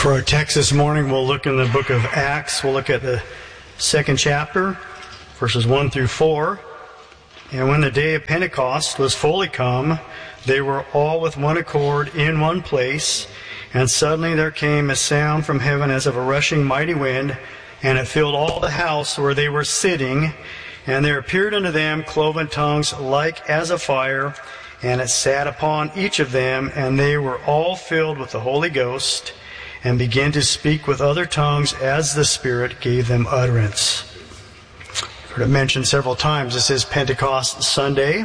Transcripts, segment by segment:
For our text this morning, we'll look in the book of Acts. We'll look at the second chapter, verses 1 through 4. And when the day of Pentecost was fully come, they were all with one accord in one place. And suddenly there came a sound from heaven as of a rushing mighty wind, and it filled all the house where they were sitting. And there appeared unto them cloven tongues like as of fire, and it sat upon each of them, and they were all filled with the Holy Ghost, and began to speak with other tongues as the Spirit gave them utterance. I've heard it mentioned several times. This is Pentecost Sunday.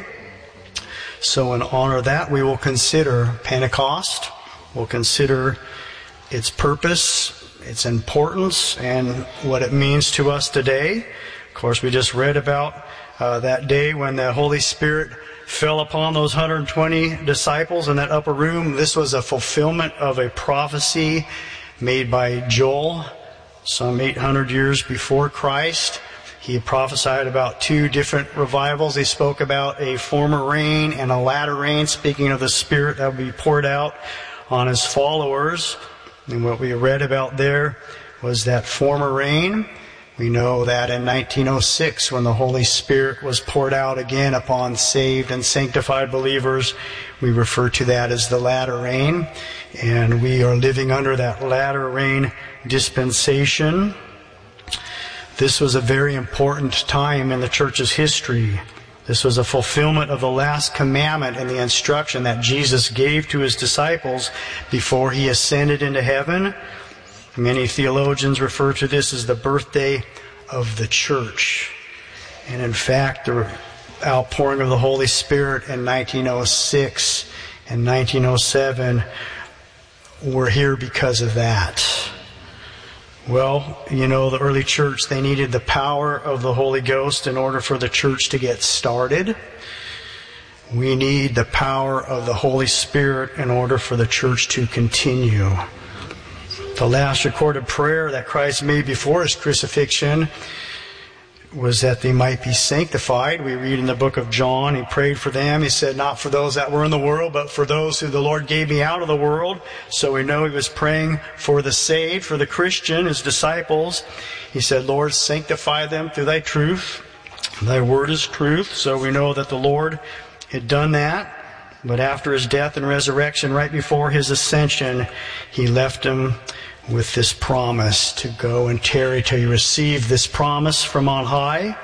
So in honor of that, we will consider Pentecost. We'll consider its purpose, its importance, and what it means to us today. Of course, we just read about that day when the Holy Spirit fell upon those 120 disciples in that upper room. This was a fulfillment of a prophecy made by Joel some 800 years before Christ. He prophesied about two different revivals. He spoke about a former rain and a latter rain, speaking of the Spirit that would be poured out on His followers. And what we read about there was that former rain. We know that in 1906, when the Holy Spirit was poured out again upon saved and sanctified believers, we refer to that as the latter rain. And we are living under that latter rain dispensation. This was a very important time in the church's history. This was a fulfillment of the last commandment and the instruction that Jesus gave to His disciples before He ascended into heaven. Many theologians refer to this as the birthday of the church. And in fact, the outpouring of the Holy Spirit in 1906 and 1907 were here because of that. Well, you know, the early church, they needed the power of the Holy Ghost in order for the church to get started. We need the power of the Holy Spirit in order for the church to continue. The last recorded prayer that Christ made before His crucifixion was that they might be sanctified. We read in the book of John, He prayed for them. He said, not for those that were in the world, but for those who the Lord gave me out of the world. So we know He was praying for the saved, for the Christian, His disciples. He said, Lord, sanctify them through Thy truth. Thy word is truth. So we know that the Lord had done that. But after His death and resurrection, right before His ascension, He left them with this promise to go and tarry till you receive this promise from on high.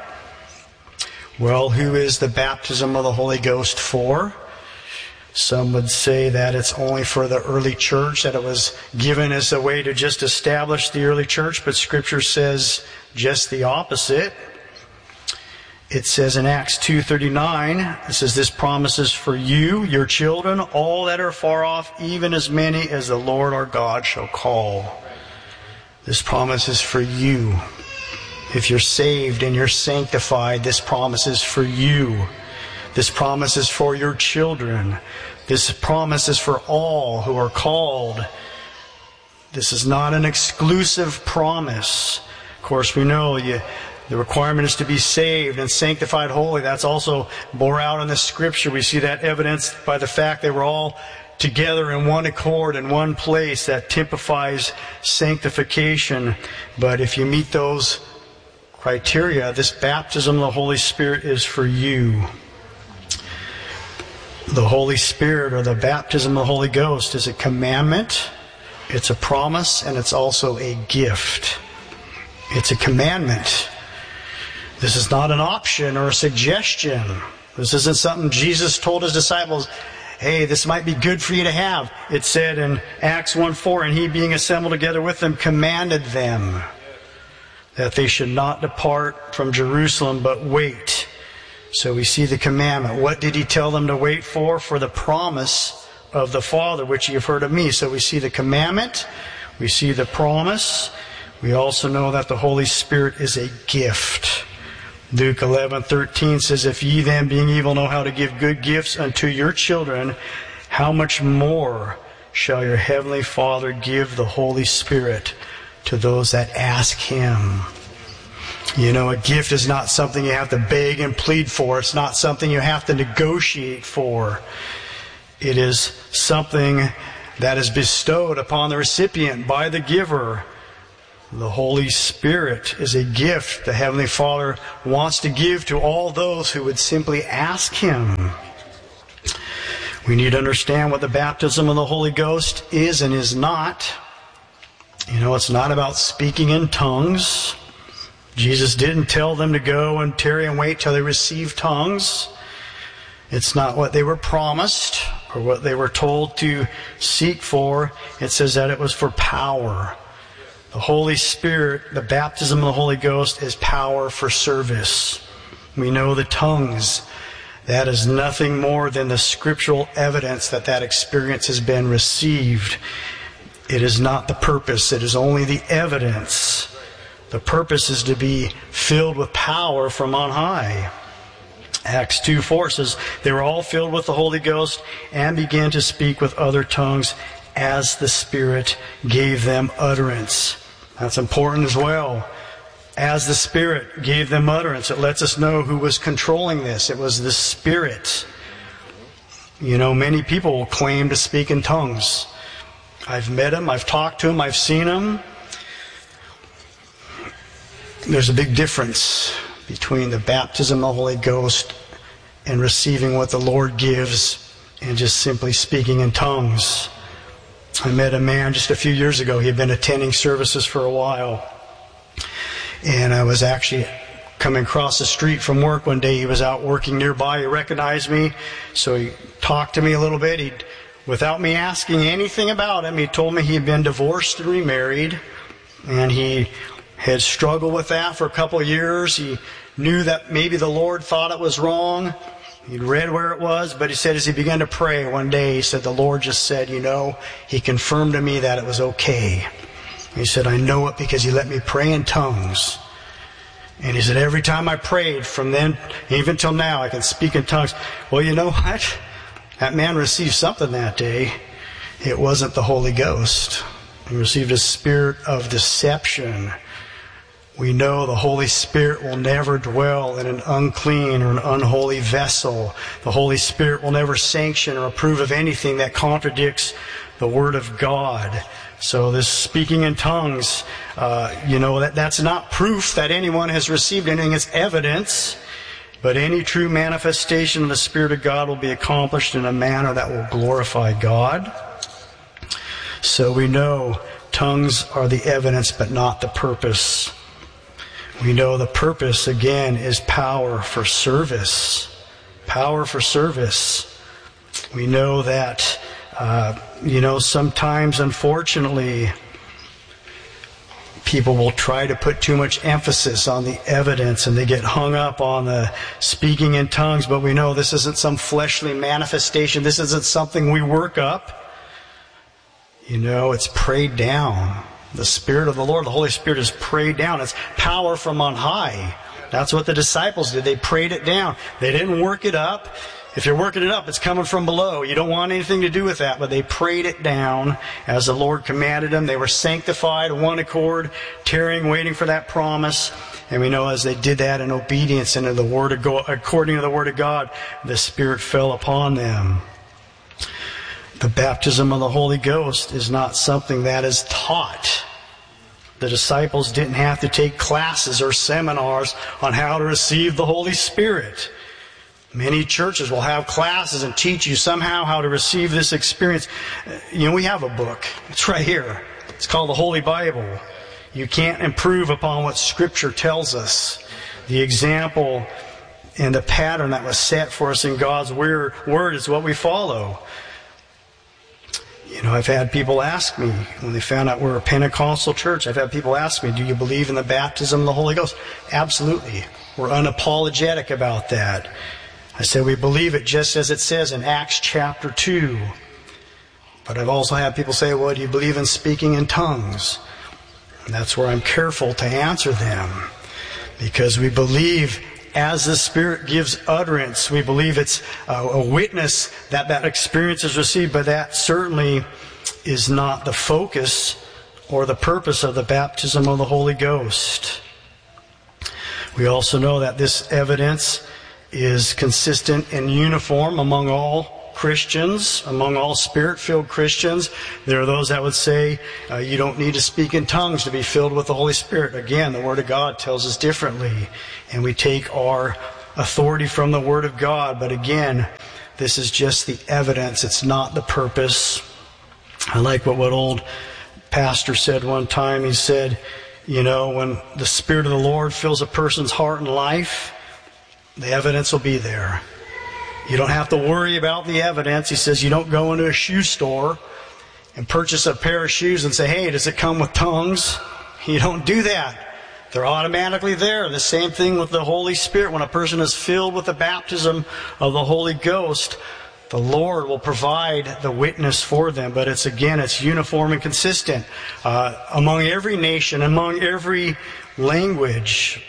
Well, who is the baptism of the Holy Ghost for? Some would say that it's only for the early church, that it was given as a way to just establish the early church, but Scripture says just the opposite. It says in Acts 2:39, it says, this promise is for you, your children, all that are far off, even as many as the Lord our God shall call. This promise is for you. If you're saved and you're sanctified, this promise is for you. This promise is for your children. This promise is for all who are called. This is not an exclusive promise. Of course, we know the requirement is to be saved and sanctified holy. That's also bore out in the Scripture. We see that evidenced by the fact they were all together in one accord in one place. That typifies sanctification. But if you meet those criteria, this baptism of the Holy Spirit is for you. The Holy Spirit, or the baptism of the Holy Ghost, is a commandment, it's a promise, and it's also a gift. It's a commandment. This is not an option or a suggestion. This isn't something Jesus told His disciples, hey, this might be good for you to have. It said in Acts 1:4, and He, being assembled together with them, commanded them that they should not depart from Jerusalem, but wait. So we see the commandment. What did He tell them to wait for? For the promise of the Father, which ye have heard of me. So we see the commandment. We see the promise. We also know that the Holy Spirit is a gift. Luke 11:13 says, if ye then, being evil, know how to give good gifts unto your children, how much more shall your heavenly Father give the Holy Spirit to those that ask Him? You know, a gift is not something you have to beg and plead for. It's not something you have to negotiate for. It is something that is bestowed upon the recipient by the giver. The Holy Spirit is a gift the Heavenly Father wants to give to all those who would simply ask Him. We need to understand what the baptism of the Holy Ghost is and is not. It's not about speaking in tongues. Jesus didn't tell them to go and tarry and wait till they receive tongues. It's not what they were promised or what they were told to seek for. It says that it was for power. The Holy Spirit, the baptism of the Holy Ghost, is power for service. We know the tongues. That is nothing more than the scriptural evidence that experience has been received. It is not the purpose. It is only the evidence. The purpose is to be filled with power from on high. Acts 2:4 says, they were all filled with the Holy Ghost and began to speak with other tongues as the Spirit gave them utterance. That's important as well. As the Spirit gave them utterance, it lets us know who was controlling this. It was the Spirit. Many people will claim to speak in tongues. I've met them, I've talked to them, I've seen them. There's a big difference between the baptism of the Holy Ghost and receiving what the Lord gives and just simply speaking in tongues. I met a man just a few years ago. He had been attending services for a while. And I was actually coming across the street from work one day. He was out working nearby. He recognized me. So he talked to me a little bit. Without me asking anything about him, he told me he had been divorced and remarried. And he had struggled with that for a couple of years. He knew that maybe the Lord thought it was wrong. He'd read where it was, but he said as he began to pray one day, he said, the Lord just said, He confirmed to me that it was okay. He said, I know it because He let me pray in tongues. And he said, every time I prayed from then, even till now, I can speak in tongues. Well, you know what? That man received something that day. It wasn't the Holy Ghost. He received a spirit of deception. We know the Holy Spirit will never dwell in an unclean or an unholy vessel. The Holy Spirit will never sanction or approve of anything that contradicts the Word of God. So this speaking in tongues, that's not proof that anyone has received anything. It's evidence. But any true manifestation of the Spirit of God will be accomplished in a manner that will glorify God. So we know tongues are the evidence but not the purpose. We know the purpose, again, is power for service. Power for service. We know that, sometimes, unfortunately, people will try to put too much emphasis on the evidence and they get hung up on the speaking in tongues, but we know this isn't some fleshly manifestation. This isn't something we work up. It's prayed down. The Spirit of the Lord, the Holy Spirit, is prayed down. It's power from on high. That's what the disciples did. They prayed it down. They didn't work it up. If you're working it up, it's coming from below. You don't want anything to do with that. But they prayed it down as the Lord commanded them. They were sanctified, one accord, tarrying, waiting for that promise. And we know as they did that in obedience and in the Word of God, according to the Word of God, the Spirit fell upon them. The baptism of the Holy Ghost is not something that is taught. The disciples didn't have to take classes or seminars on how to receive the Holy Spirit. Many churches will have classes and teach you somehow how to receive this experience. We have a book. It's right here. It's called the Holy Bible. You can't improve upon what Scripture tells us. The example and the pattern that was set for us in God's Word is what we follow. I've had people ask me, when they found out we're a Pentecostal church, I've had people ask me, do you believe in the baptism of the Holy Ghost? Absolutely. We're unapologetic about that. I say we believe it just as it says in Acts chapter 2. But I've also had people say, well, do you believe in speaking in tongues? And that's where I'm careful to answer them. Because we believe as the Spirit gives utterance, we believe it's a witness that experience is received, but that certainly is not the focus or the purpose of the baptism of the Holy Ghost. We also know that this evidence is consistent and uniform among all Christians, among all Spirit-filled Christians, there are those that would say you don't need to speak in tongues to be filled with the Holy Spirit. Again, the Word of God tells us differently, and we take our authority from the Word of God. But again, this is just the evidence. It's not the purpose. I like what old pastor said one time. He said, when the Spirit of the Lord fills a person's heart and life, the evidence will be there. You don't have to worry about the evidence. He says you don't go into a shoe store and purchase a pair of shoes and say, hey, does it come with tongues? You don't do that. They're automatically there. The same thing with the Holy Spirit. When a person is filled with the baptism of the Holy Ghost, the Lord will provide the witness for them. But it's uniform and consistent among every nation, among every language.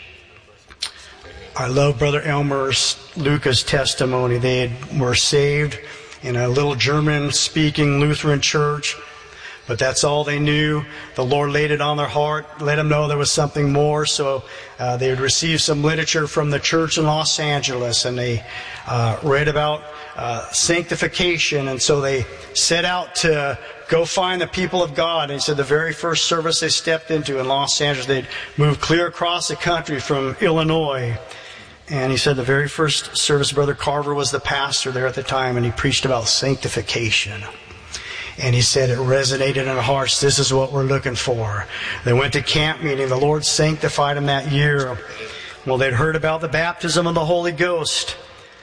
I love Brother Elmer Luca's testimony. They were saved in a little German-speaking Lutheran church, but that's all they knew. The Lord laid it on their heart, let them know there was something more. So they had received some literature from the church in Los Angeles, and they read about sanctification. And so they set out to go find the people of God. And he said the very first service they stepped into in Los Angeles, they'd moved clear across the country from Illinois. And he said the very first service, Brother Carver was the pastor there at the time, and he preached about sanctification. And he said it resonated in their hearts. This is what we're looking for. They went to camp meeting. The Lord sanctified them that year. Well, they'd heard about the baptism of the Holy Ghost.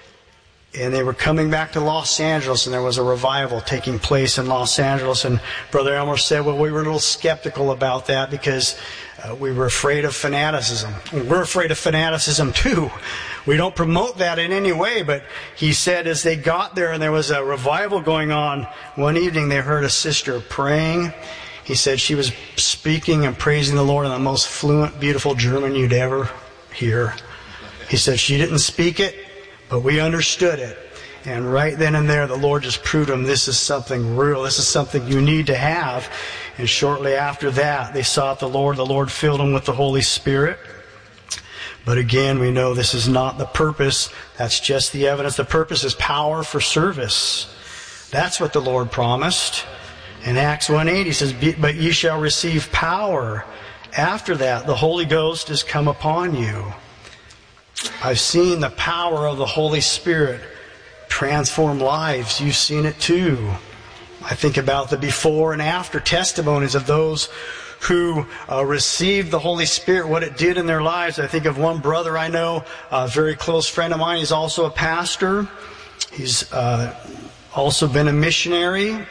And they were coming back to Los Angeles, and there was a revival taking place in Los Angeles. And Brother Elmer said, well, we were a little skeptical about that because we were afraid of fanaticism. We're afraid of fanaticism too. We don't promote that in any way, but he said as they got there and there was a revival going on, one evening they heard a sister praying. He said she was speaking and praising the Lord in the most fluent, beautiful German you'd ever hear. He said she didn't speak it, but we understood it. And right then and there, the Lord just proved to them, this is something real. This is something you need to have. And shortly after that, they sought the Lord. The Lord filled them with the Holy Spirit. But again, we know this is not the purpose. That's just the evidence. The purpose is power for service. That's what the Lord promised. In Acts 1:8, he says, but ye shall receive power. After that, the Holy Ghost is come upon you. I've seen the power of the Holy Spirit transform lives. You've seen it too. I think about the before and after testimonies of those who received the Holy Spirit, what it did in their lives. I think of one brother I know, a very close friend of mine. He's also a pastor. He's also been a missionary.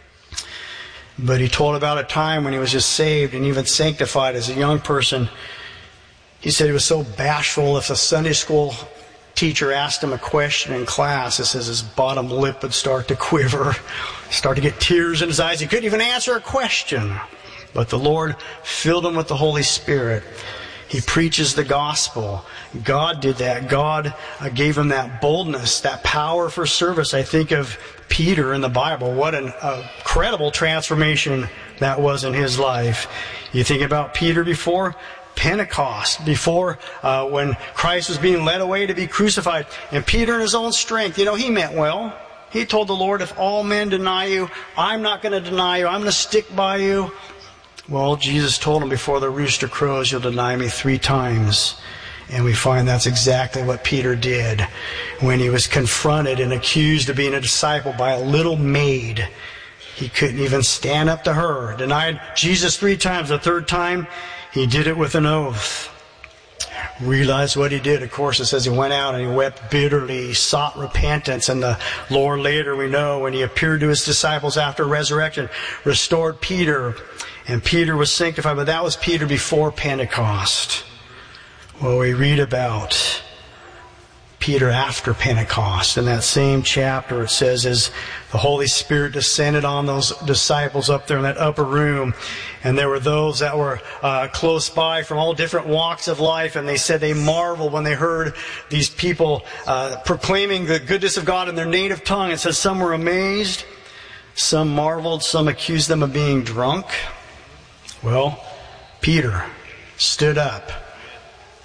But he told about a time when he was just saved and even sanctified as a young person. He said he was so bashful if a Sunday school teacher asked him a question in class, it says his bottom lip would start to quiver, start to get tears in his eyes. He couldn't even answer a question. But the Lord filled him with the Holy Spirit. He preaches the gospel. God did that. God gave him that boldness, that power for service. I think of Peter in the Bible. What an incredible transformation that was in his life. You think about Peter before Pentecost, before when Christ was being led away to be crucified. And Peter in his own strength, he meant well. He told the Lord, if all men deny you, I'm not going to deny you. I'm going to stick by you. Well, Jesus told him, before the rooster crows, you'll deny me 3 times. And we find that's exactly what Peter did. When he was confronted and accused of being a disciple by a little maid, he couldn't even stand up to her. Denied Jesus 3 times. The 3rd time, he did it with an oath. Realized what he did. Of course, it says he went out and he wept bitterly. He sought repentance. And the Lord later, we know, when he appeared to his disciples after resurrection, restored Peter. And Peter was sanctified. But that was Peter before Pentecost. Well, we read about Peter after Pentecost. In that same chapter, it says, as the Holy Spirit descended on those disciples up there in that upper room, and there were those that were close by from all different walks of life, and they said they marveled when they heard these people proclaiming the goodness of God in their native tongue. It says some were amazed, some marveled, some accused them of being drunk. Well, Peter stood up.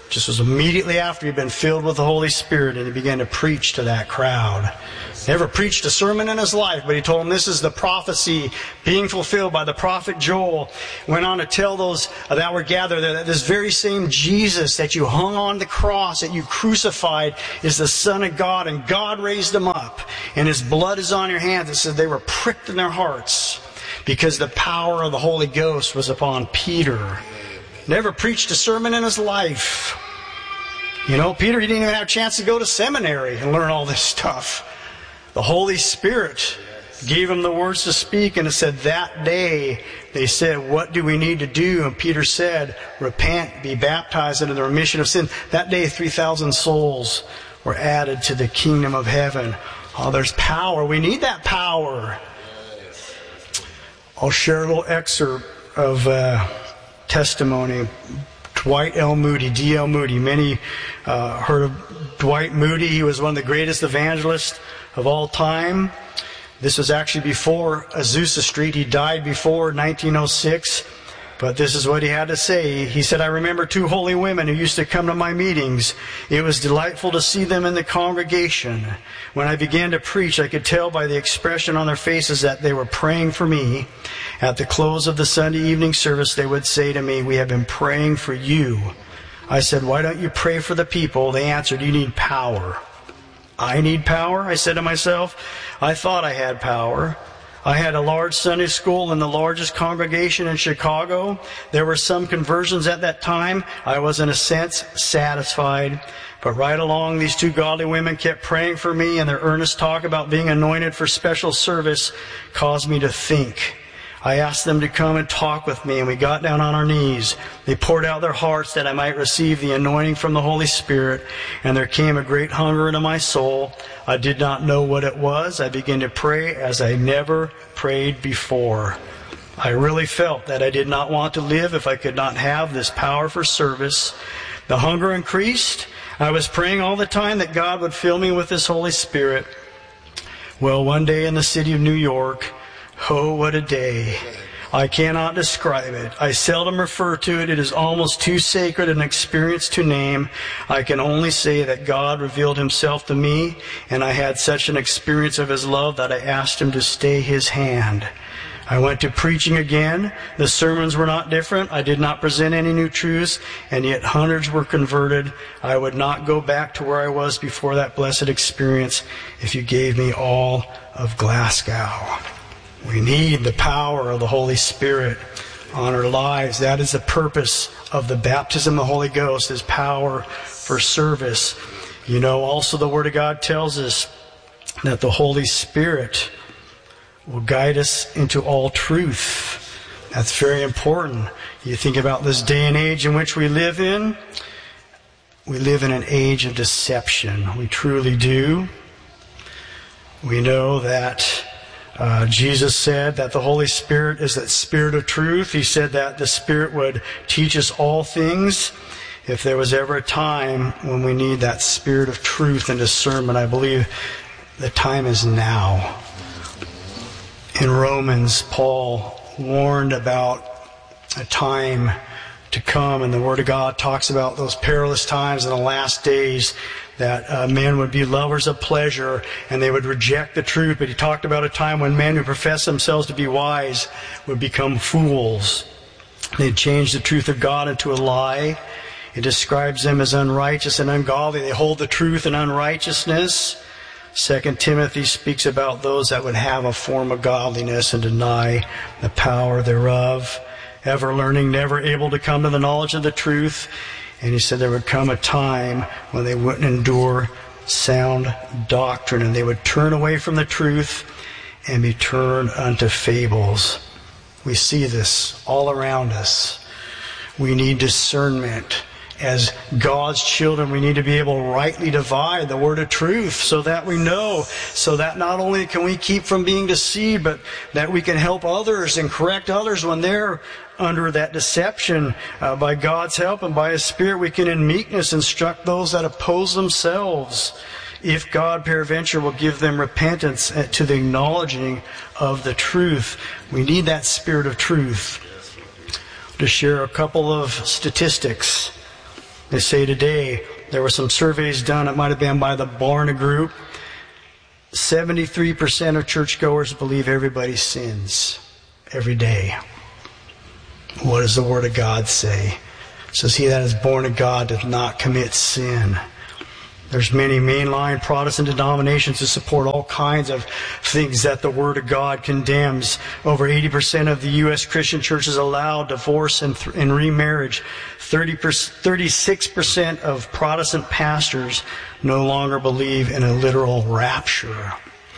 Just was immediately after he'd been filled with the Holy Spirit, and he began to preach to that crowd. Never preached a sermon in his life, but he told them this is the prophecy being fulfilled by the prophet Joel. Went on to tell those that were gathered that this very same Jesus that you hung on the cross, that you crucified, is the Son of God, and God raised him up, and his blood is on your hands. It said they were pricked in their hearts because the power of the Holy Ghost was upon Peter. Never preached a sermon in his life. You know, Peter, he didn't even have a chance to go to seminary and learn all this stuff. The Holy Spirit gave him the words to speak, and it said that day they said, what do we need to do? And Peter said, repent, be baptized into the remission of sin. That day 3,000 souls were added to the kingdom of heaven. Oh, there's power. We need that power. I'll share a little excerpt of testimony. Dwight L. Moody, D.L. Moody. Many heard of Dwight Moody. He was one of the greatest evangelists of all time. This was actually before Azusa Street. He died before 1906. But this is what he had to say. He said, I remember two holy women who used to come to my meetings. It was delightful to see them in the congregation. When I began to preach, I could tell by the expression on their faces that they were praying for me. At the close of the Sunday evening service, they would say to me, we have been praying for you. I said, why don't you pray for the people? They answered, you need power. I need power? I said to myself. I thought I had power. I had a large Sunday school in the largest congregation in Chicago. There were some conversions at that time. I was, in a sense, satisfied. But right along, these two godly women kept praying for me, and their earnest talk about being anointed for special service caused me to think. I asked them to come and talk with me, and we got down on our knees. They poured out their hearts that I might receive the anointing from the Holy Spirit, and there came a great hunger into my soul. I did not know what it was. I began to pray as I never prayed before. I really felt that I did not want to live if I could not have this power for service. The hunger increased. I was praying all the time that God would fill me with His Holy Spirit. Well, one day in the city of New York, oh, what a day. I cannot describe it. I seldom refer to it. It is almost too sacred an experience to name. I can only say that God revealed Himself to me, and I had such an experience of His love that I asked Him to stay His hand. I went to preaching again. The sermons were not different. I did not present any new truths, and yet hundreds were converted. I would not go back to where I was before that blessed experience if you gave me all of Glasgow. We need the power of the Holy Spirit on our lives. That is the purpose of the baptism of the Holy Ghost, is power for service. You know, also the Word of God tells us that the Holy Spirit will guide us into all truth. That's very important. You think about this day and age in which we live in. We live in an age of deception. We truly do. We know that Jesus said that the Holy Spirit is that Spirit of truth. He said that the Spirit would teach us all things. If there was ever a time when we need that Spirit of truth and discernment, I believe the time is now. In Romans, Paul warned about a time to come, and the Word of God talks about those perilous times in the last days, that men would be lovers of pleasure and they would reject the truth. But he talked about a time when men who profess themselves to be wise would become fools. They'd change the truth of God into a lie. It describes them as unrighteous and ungodly. They hold the truth in unrighteousness. 2 Timothy speaks about those that would have a form of godliness and deny the power thereof. Ever learning, never able to come to the knowledge of the truth. And he said there would come a time when they wouldn't endure sound doctrine, and they would turn away from the truth and be turned unto fables. We see this all around us. We need discernment. As God's children, we need to be able to rightly divide the word of truth so that we know, so that not only can we keep from being deceived, but that we can help others and correct others when they're under that deception. By God's help and by His Spirit, we can in meekness instruct those that oppose themselves, if God peradventure will give them repentance to the acknowledging of the truth. We need that Spirit of truth. To share a couple of statistics. They say today, there were some surveys done, it might have been by the Barna Group, 73% of churchgoers believe everybody sins every day. What does the Word of God say? It says, he that is born of God doth not commit sin. There's many mainline Protestant denominations that support all kinds of things that the Word of God condemns. Over 80% of the U.S. Christian churches allow divorce and remarriage. 36% of Protestant pastors no longer believe in a literal rapture.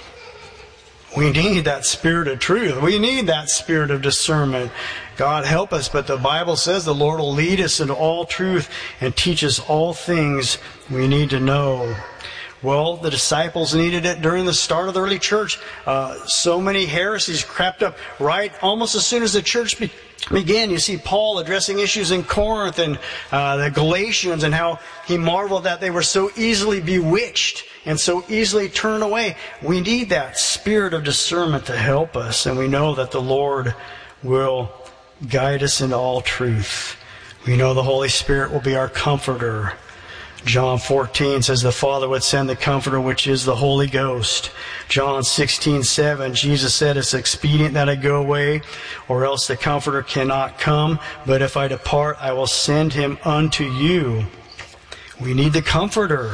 We need that spirit of truth. We need that spirit of discernment. God help us, but the Bible says the Lord will lead us into all truth and teach us all things we need to know. Well, the disciples needed it during the start of the early church. So many heresies crept up right almost as soon as the church began. You see Paul addressing issues in Corinth and the Galatians, and how he marveled that they were so easily bewitched and so easily turned away. We need that spirit of discernment to help us, and we know that the Lord will guide us into all truth. We know the Holy Spirit will be our comforter. John 14 says the Father would send the Comforter, which is the Holy Ghost. John 16:7, Jesus said, it's expedient that I go away, or else the Comforter cannot come. But if I depart, I will send him unto you. We need the Comforter.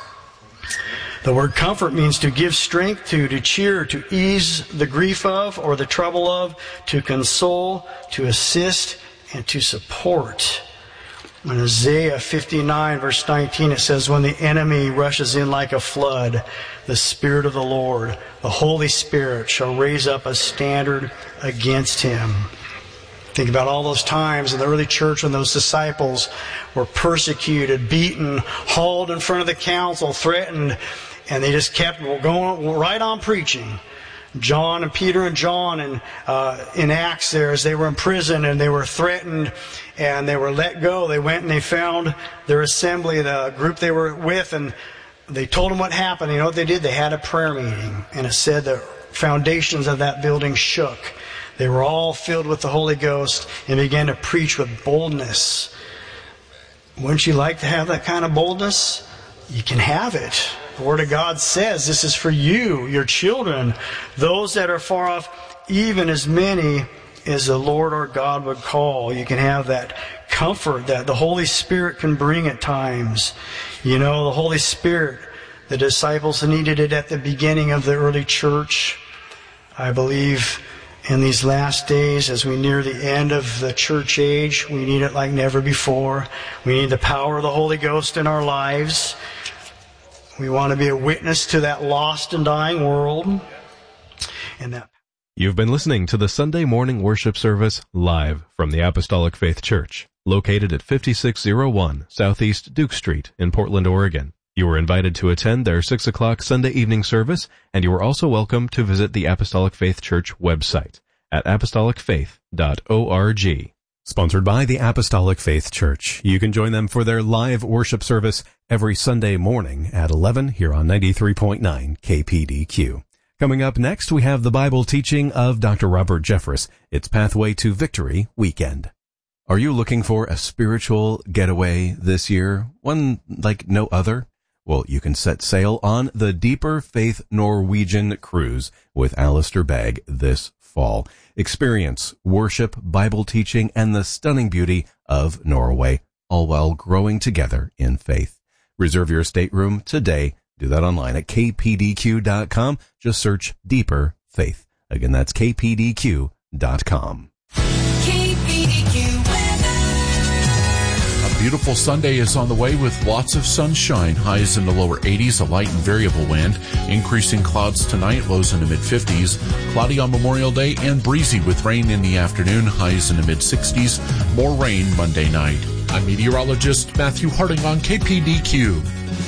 The word comfort means to give strength to cheer, to ease the grief of, or the trouble of, to console, to assist, and to support. In Isaiah 59 verse 19 it says, when the enemy rushes in like a flood, the Spirit of the Lord, the Holy Spirit, shall raise up a standard against him. Think about all those times in the early church when those disciples were persecuted, beaten, hauled in front of the council, threatened, and they just kept going right on preaching. John and Peter and John in Acts there, as they were in prison and they were threatened and they were let go, they went and they found their assembly, the group they were with, and they told them what happened. You know what they did? They had a prayer meeting, and it said the foundations of that building shook. They were all filled with the Holy Ghost and began to preach with boldness. Wouldn't you like to have that kind of boldness? You can have it. The Word of God says this is for you, your children, those that are far off, even as many as the Lord our God would call. You can have that comfort that the Holy Spirit can bring at times. You know, the Holy Spirit, the disciples needed it at the beginning of the early church. I believe in these last days, as we near the end of the church age, we need it like never before. We need the power of the Holy Ghost in our lives. We want to be a witness to that lost and dying world. And that. You've been listening to the Sunday morning worship service live from the Apostolic Faith Church, located at 5601 Southeast Duke Street in Portland, Oregon. You were invited to attend their 6 o'clock Sunday evening service, and you are also welcome to visit the Apostolic Faith Church website at apostolicfaith.org. Sponsored by the Apostolic Faith Church. You can join them for their live worship service every Sunday morning at 11 here on 93.9 KPDQ. Coming up next, we have the Bible teaching of Dr. Robert Jeffress. It's Pathway to Victory Weekend. Are you looking for a spiritual getaway this year? One like no other? Well, you can set sail on the Deeper Faith Norwegian Cruise with Alistair Begg this fall. Experience worship, Bible teaching, and the stunning beauty of Norway, all while growing together in faith. Reserve your stateroom today. Do that online at kpdq.com. Just search Deeper Faith. Again, that's kpdq.com. A beautiful Sunday is on the way with lots of sunshine. Highs in the lower 80s, a light and variable wind. Increasing clouds tonight, lows in the mid-50s. Cloudy on Memorial Day and breezy with rain in the afternoon. Highs in the mid-60s. More rain Monday night. I'm meteorologist Matthew Harding on KPDQ.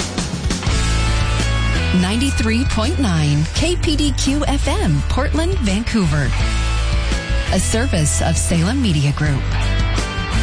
93.9 KPDQ FM, Portland, Vancouver. A service of Salem Media Group.